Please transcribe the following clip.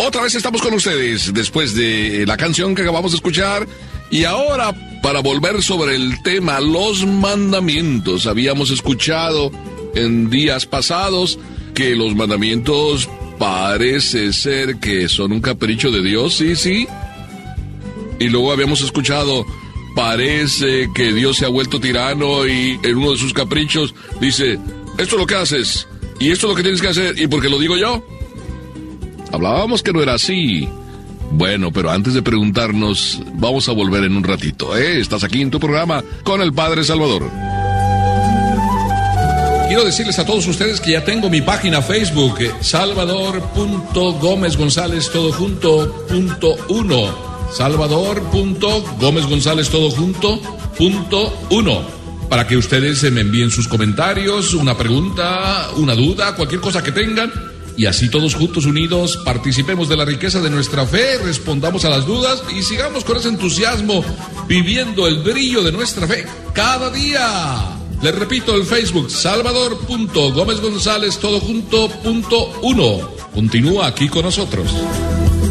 Otra vez estamos con ustedes después de la canción que acabamos de escuchar. Y ahora, para volver sobre el tema, los mandamientos. Habíamos escuchado en días pasados que los mandamientos parece ser que son un capricho de Dios, sí. Y luego habíamos escuchado, parece que Dios se ha vuelto tirano y en uno de sus caprichos dice, esto es lo que haces, y esto es lo que tienes que hacer, y porque lo digo yo. Hablábamos que no era así. Bueno, pero antes de preguntarnos, vamos a volver en un ratito, ¿eh? Estás aquí en tu programa con el Padre Salvador. Quiero decirles a todos ustedes que ya tengo mi página Facebook, Salvador.Gómez-González todo junto, .1. Salvador.Gómez-González todo junto, .1. Para que ustedes me envíen sus comentarios, una pregunta, una duda, cualquier cosa que tengan. Y así todos juntos unidos participemos de la riqueza de nuestra fe, respondamos a las dudas y sigamos con ese entusiasmo viviendo el brillo de nuestra fe cada día. Les repito, el Facebook, Salvador.Gómez-González todo junto, .1. Continúa aquí con nosotros.